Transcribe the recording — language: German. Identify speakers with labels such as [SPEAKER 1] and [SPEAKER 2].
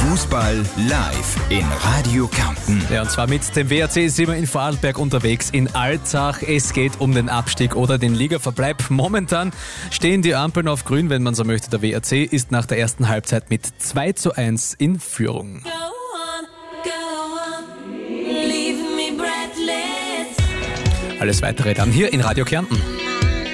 [SPEAKER 1] Fußball live in Radio Kärnten.
[SPEAKER 2] Ja, und zwar mit dem WRC sind wir in Vorarlberg unterwegs in Alzach. Es geht um den Abstieg oder den Ligaverbleib. Momentan stehen die Ampeln auf grün, wenn man so möchte. Der WRC ist nach der ersten Halbzeit mit 2:1 in Führung. Alles Weitere dann hier in Radio Kärnten.